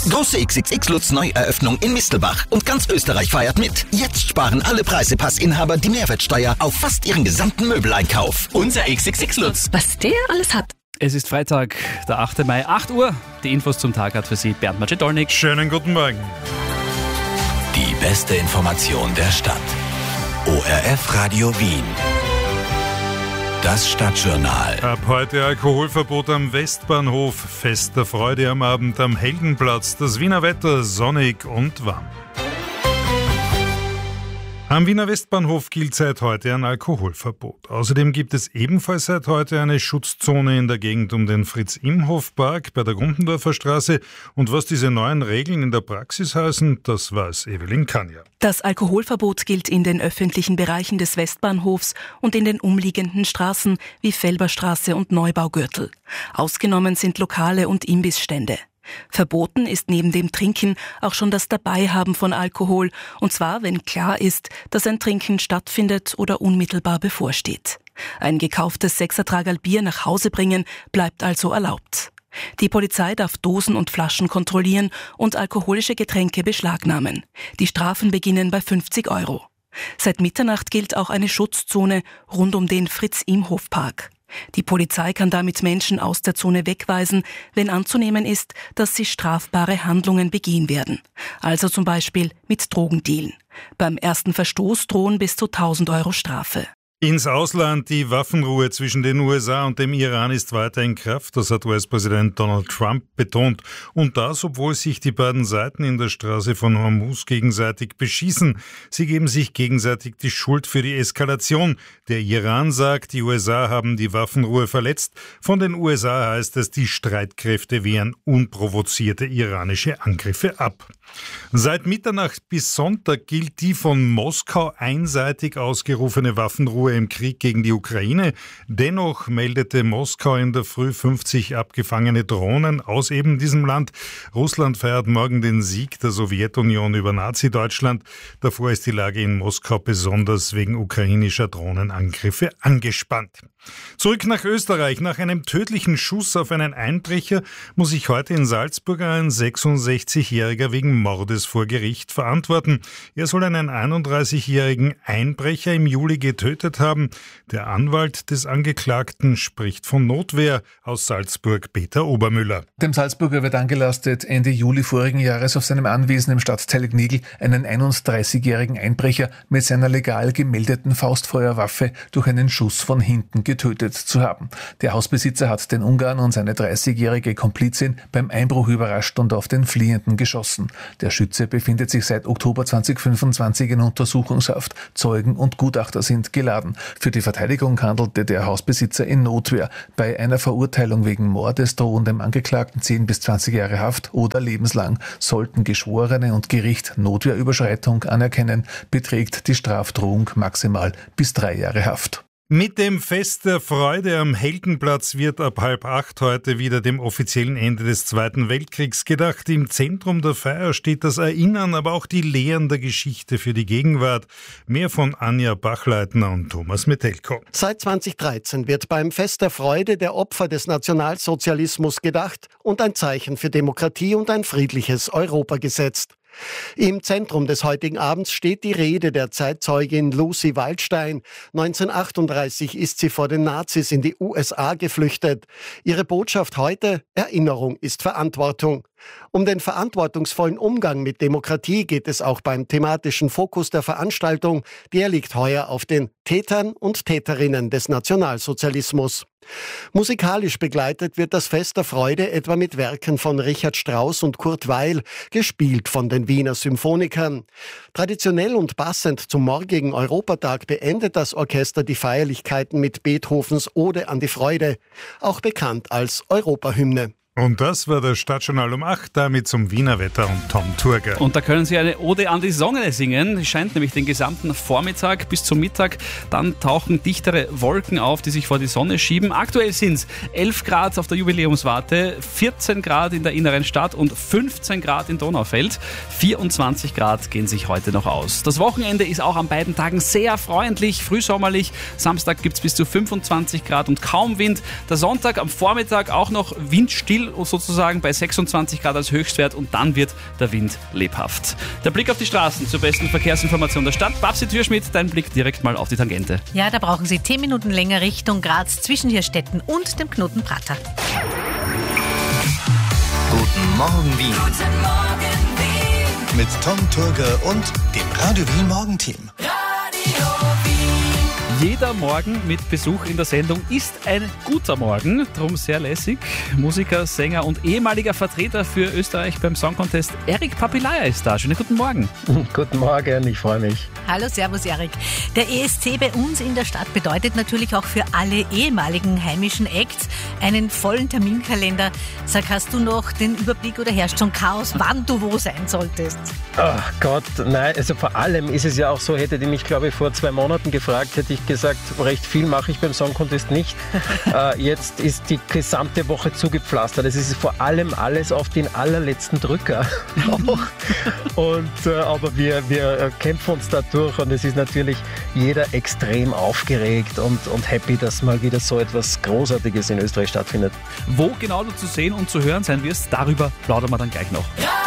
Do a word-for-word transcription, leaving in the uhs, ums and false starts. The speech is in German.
Große X X X-Lutz Neueröffnung in Mistelbach und ganz Österreich feiert mit. Jetzt sparen alle Preisepassinhaber die Mehrwertsteuer auf fast ihren gesamten Möbeleinkauf. Unser X X X-Lutz. Was der alles hat. Es ist Freitag, der achte Mai, acht Uhr. Die Infos zum Tag hat für Sie Bernd Macedolnik. Schönen guten Morgen. Die beste Information der Stadt. O R F Radio Wien. Das Stadtjournal. Ab heute Alkoholverbot am Westbahnhof. Fest der Freude am Abend am Heldenplatz. Das Wiener Wetter sonnig und warm. Am Wiener Westbahnhof gilt seit heute ein Alkoholverbot. Außerdem gibt es ebenfalls seit heute eine Schutzzone in der Gegend um den Fritz-Imhoff-Park bei der Gumpendorfer Straße. Und was diese neuen Regeln in der Praxis heißen, das weiß Evelyn Kanja. Das Alkoholverbot gilt in den öffentlichen Bereichen des Westbahnhofs und in den umliegenden Straßen wie Felberstraße und Neubaugürtel. Ausgenommen sind Lokale und Imbissstände. Verboten ist neben dem Trinken auch schon das Dabeihaben von Alkohol, und zwar, wenn klar ist, dass ein Trinken stattfindet oder unmittelbar bevorsteht. Ein gekauftes Sechsertragerl Bier nach Hause bringen bleibt also erlaubt. Die Polizei darf Dosen und Flaschen kontrollieren und alkoholische Getränke beschlagnahmen. Die Strafen beginnen bei fünfzig Euro. Seit Mitternacht gilt auch eine Schutzzone rund um den Fritz-Imhoff-Park. Die Polizei kann damit Menschen aus der Zone wegweisen, wenn anzunehmen ist, dass sie strafbare Handlungen begehen werden. Also zum Beispiel mit Drogendealen. Beim ersten Verstoß drohen bis zu tausend Euro Strafe. Ins Ausland. Die Waffenruhe zwischen den U S A und dem Iran ist weiter in Kraft. Das hat U S-Präsident Donald Trump betont. Und das, obwohl sich die beiden Seiten in der Straße von Hormuz gegenseitig beschießen. Sie geben sich gegenseitig die Schuld für die Eskalation. Der Iran sagt, die U S A haben die Waffenruhe verletzt. Von den U S A heißt es, die Streitkräfte wehren unprovozierte iranische Angriffe ab. Seit Mitternacht bis Sonntag gilt die von Moskau einseitig ausgerufene Waffenruhe im Krieg gegen die Ukraine. Dennoch meldete Moskau in der Früh fünfzig abgefangene Drohnen aus eben diesem Land. Russland feiert morgen den Sieg der Sowjetunion über Nazi-Deutschland. Davor ist die Lage in Moskau besonders wegen ukrainischer Drohnenangriffe angespannt. Zurück nach Österreich. Nach einem tödlichen Schuss auf einen Einbrecher muss sich heute in Salzburg ein sechsundsechzigjähriger wegen Mordes vor Gericht verantworten. Er soll einen einunddreißigjährigen Einbrecher im Juli getötet haben. Der Anwalt des Angeklagten spricht von Notwehr. Aus Salzburg Peter Obermüller. Dem Salzburger wird angelastet, Ende Juli vorigen Jahres auf seinem Anwesen im Stadtteil Gnigl einen einunddreißigjährigen Einbrecher mit seiner legal gemeldeten Faustfeuerwaffe durch einen Schuss von hinten getötet zu haben. Der Hausbesitzer hat den Ungarn und seine dreißigjährige Komplizin beim Einbruch überrascht und auf den Fliehenden geschossen. Der Schütze befindet sich seit Oktober zweitausendfünfundzwanzig in Untersuchungshaft. Zeugen und Gutachter sind geladen. Für die Verteidigung handelte der Hausbesitzer in Notwehr. Bei einer Verurteilung wegen Mordes drohen dem Angeklagten zehn bis zwanzig Jahre Haft oder lebenslang. Sollten Geschworene und Gericht Notwehrüberschreitung anerkennen, beträgt die Strafdrohung maximal bis drei Jahre Haft. Mit dem Fest der Freude am Heldenplatz wird ab halb acht heute wieder dem offiziellen Ende des Zweiten Weltkriegs gedacht. Im Zentrum der Feier steht das Erinnern, aber auch die Lehren der Geschichte für die Gegenwart. Mehr von Anja Bachleitner und Thomas Metelko. Seit zweitausenddreizehn wird beim Fest der Freude der Opfer des Nationalsozialismus gedacht und ein Zeichen für Demokratie und ein friedliches Europa gesetzt. Im Zentrum des heutigen Abends steht die Rede der Zeitzeugin Lucy Waldstein. neunzehnhundertachtunddreißig ist sie vor den Nazis in die U S A geflüchtet. Ihre Botschaft heute: Erinnerung ist Verantwortung. Um den verantwortungsvollen Umgang mit Demokratie geht es auch beim thematischen Fokus der Veranstaltung. Der liegt heuer auf den Tätern und Täterinnen des Nationalsozialismus. Musikalisch begleitet wird das Fest der Freude etwa mit Werken von Richard Strauss und Kurt Weill, gespielt von den Wiener Symphonikern. Traditionell und passend zum morgigen Europatag beendet das Orchester die Feierlichkeiten mit Beethovens Ode an die Freude, auch bekannt als Europahymne. Und das war das Stadtjournal um acht, damit zum Wiener Wetter und Tom Turger. Und da können Sie eine Ode an die Sonne singen. Es scheint nämlich den gesamten Vormittag bis zum Mittag. Dann tauchen dichtere Wolken auf, die sich vor die Sonne schieben. Aktuell sind es elf Grad auf der Jubiläumswarte, vierzehn Grad in der inneren Stadt und fünfzehn Grad in Donaufeld. vierundzwanzig Grad gehen sich heute noch aus. Das Wochenende ist auch an beiden Tagen sehr freundlich, frühsommerlich. Samstag gibt es bis zu fünfundzwanzig Grad und kaum Wind. Der Sonntag am Vormittag auch noch windstill April sozusagen bei sechsundzwanzig Grad als Höchstwert und dann wird der Wind lebhaft. Der Blick auf die Straßen zur besten Verkehrsinformation der Stadt. Babsi Türschmidt, dein Blick direkt mal auf die Tangente. Ja, da brauchen Sie zehn Minuten länger Richtung Graz zwischen Hirstetten und dem Knoten Prater. Guten Morgen Wien. Guten Morgen Wien. Mit Tom Turger und dem Radio Wien Morgenteam. Radio Wien. Jeder Morgen mit Besuch in der Sendung ist ein guter Morgen, drum sehr lässig. Musiker, Sänger und ehemaliger Vertreter für Österreich beim Song Contest, Erik Papilaya ist da. Schönen guten Morgen. Guten Morgen, ich freue mich. Hallo, servus Erik. Der E S C bei uns in der Stadt bedeutet natürlich auch für alle ehemaligen heimischen Acts einen vollen Terminkalender. Sag, hast du noch den Überblick oder herrscht schon Chaos, wann du wo sein solltest? Ach Gott, nein, also vor allem ist es ja auch so, hätte die mich, glaube ich, vor zwei Monaten gefragt, hätte ich gesagt, recht viel mache ich beim Song Contest nicht. äh, jetzt ist die gesamte Woche zugepflastert. Es ist vor allem alles auf den allerletzten Drücker. und, äh, aber wir, wir kämpfen uns da durch und es ist natürlich jeder extrem aufgeregt und, und happy, dass mal wieder so etwas Großartiges in Österreich stattfindet. Wo genau du zu sehen und zu hören sein wirst, darüber plaudern wir dann gleich noch.